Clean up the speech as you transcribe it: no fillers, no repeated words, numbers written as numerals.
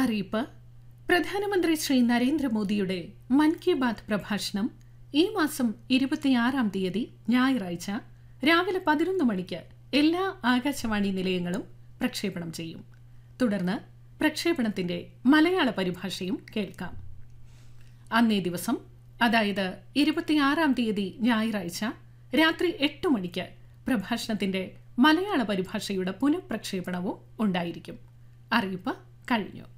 അറിയിപ്പ്. പ്രധാനമന്ത്രി ശ്രീ നരേന്ദ്രമോദിയുടെ മൻ കി ബാത്ത് പ്രഭാഷണം ഈ മാസം 26-ാം തീയതി ഞായറാഴ്ച രാവിലെ 11 മണിക്ക് എല്ലാ ആകാശവാണി നിലയങ്ങളും പ്രക്ഷേപണം ചെയ്യും. തുടർന്ന് പ്രക്ഷേപണത്തിന്റെ മലയാള പരിഭാഷയും കേൾക്കാം. അന്നേ ദിവസം, അതായത് 26-ാം തീയതി ഞായറാഴ്ച രാത്രി 8 മണിക്ക് പ്രഭാഷണത്തിന്റെ മലയാള പരിഭാഷയുടെ പുനഃപ്രക്ഷേപണവും ഉണ്ടായിരിക്കും. അറിയിപ്പ് കഴിഞ്ഞു.